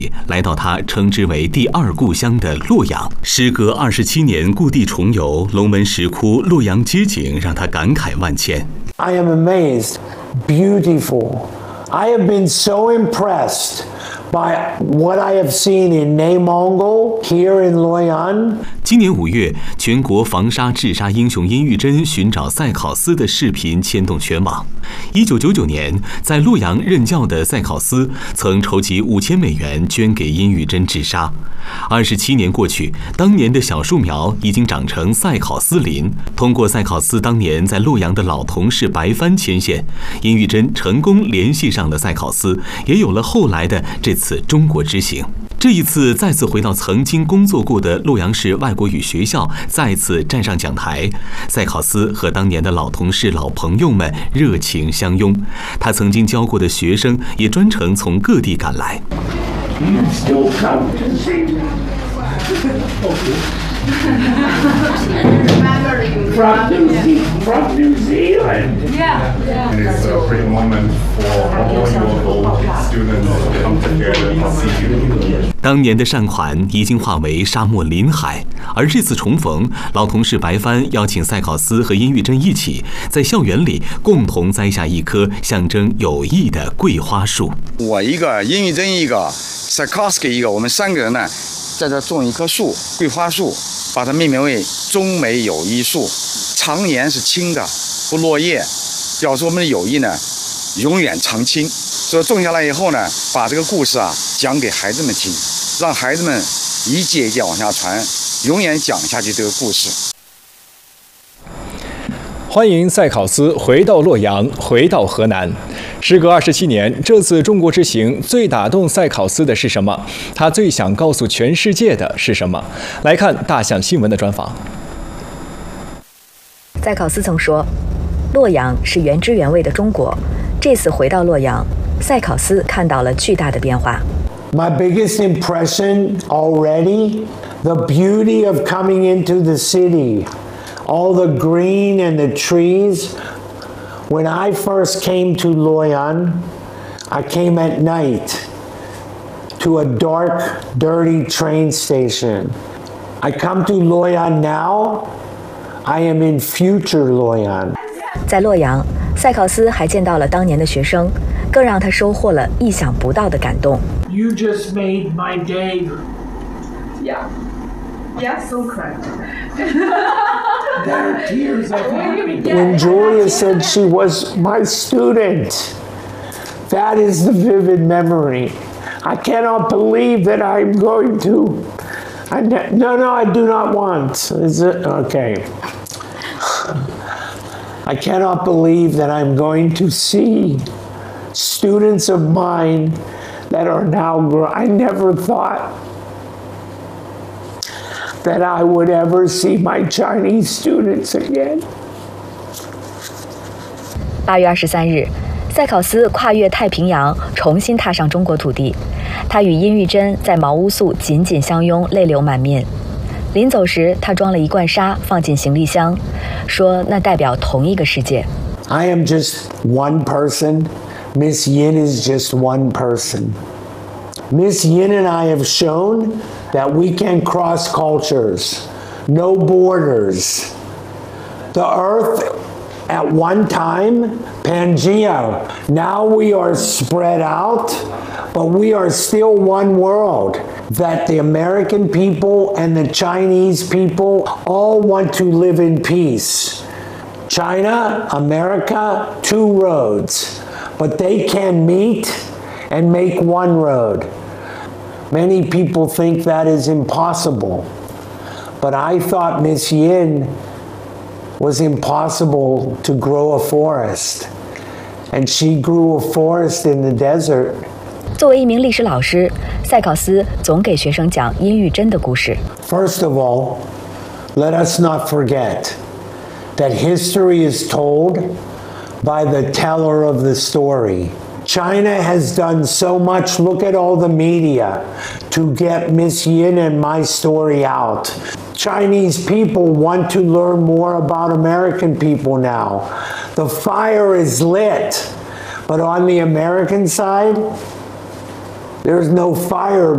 来到他称之为第二故乡的洛阳。时隔27年故地重游，龙门石窟、洛阳街景让他感慨万千。 I am amazed, beautiful. I have been so impressed by what I have seen in内蒙古, here in Luoyang. 今年5月，全国防杀治沙英雄殷玉珍寻找赛考斯的视频牵动全网。1999年，在洛阳任教的赛考斯曾筹集5000美元捐给殷玉珍治沙。27年过去，当年的小树苗已经长成赛考斯林。通过赛考斯当年在洛阳的老同事白帆牵线，殷玉珍成功联系上了赛考斯，也有了后来的这次中国之行。这一次再次回到曾经工作过的洛阳市外国语学校，再次站上讲台。赛考斯和当年的老同事、老朋友们热情相拥，他曾经教过的学生也专程从各地赶来。 From New Zealand. Yeah. And it's a great moment for all your old students to come together and see you. 当年的善款已经化为沙漠林海，而这次重逢，老同事白帆邀请赛考斯和殷玉珍一起在校园里共同栽下一棵象征友谊的桂花树。 我一个，殷玉珍一个，赛考斯一个，我们3个人呢，在这种一棵树，桂花树，把它命名为中美友谊树。常年是青的，不落叶，表示我们的友谊呢永远长青。所以种下来以后呢，把这个故事啊讲给孩子们听，让孩子们一届一届往下传，永远讲下去这个故事。 欢迎赛考斯回到洛阳，回到河南。时隔27年，这次中国之行最打动赛考斯的是什么？他最想告诉全世界的是什么？来看大象新闻的专访。 赛考斯曾说，洛阳是原汁原味的中国。这次回到洛阳，赛考斯看到了巨大的变化。 My biggest impression already, the beauty of coming into the city, all the green and the trees. When I first came to Luoyang, I came at night to a dark, dirty train station. I come to Luoyang now, I am in future Luoyang. 在洛阳，赛考斯还见到了当年的学生，更让他收获了意想不到的感动。 You just made my day. Yeah. Yeah, so correct. There are tears of happiness. When Julia said she was my student, that is the vivid memory. I cannot believe that I'm going to. No, I do not want. Is it okay? I cannot believe that I'm going to see students of mine that are now grown. I never thought that I would ever see my Chinese students again. 8月23日，赛考斯跨越太平洋，重新踏上中国土地。他与殷玉珍在茅屋宿紧紧相拥，泪流满面。临走时，他装了一罐沙放进行李箱，说那代表同一个世界。 I am just one person. Miss Yin is just one person. Miss Yin and I have shown that we can cross cultures, no borders. The earth at one time, Pangea. Now we are spread out, but we are still one world. That the American people and the Chinese people all want to live in peace. China, America, 2 roads, but they can meet and make 1 road. Many people think that is impossible, but I thought Miss Yin was impossible to grow a forest, and she grew a forest in the desert. 作为一名历史老师，赛考斯总给学生讲殷玉珍的故事。 First of all, let us not forget that history is told by the teller of the story. China has done so much, look at all the media, to get Miss Yin and my story out. Chinese people want to learn more about American people now. The fire is lit, but on the American side, there's no fire